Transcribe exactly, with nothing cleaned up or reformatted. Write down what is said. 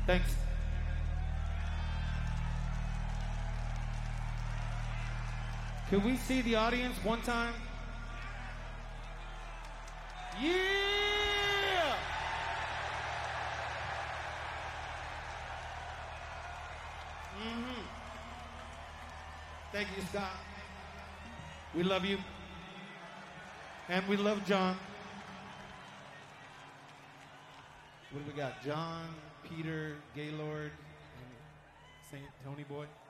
Thanks. Can we see the audience one time? Yeah! Mm-hmm. Thank you, Scott. We love you. And we love John. What do we got? John, Peter, Gaylord, and Saint Tony Boy.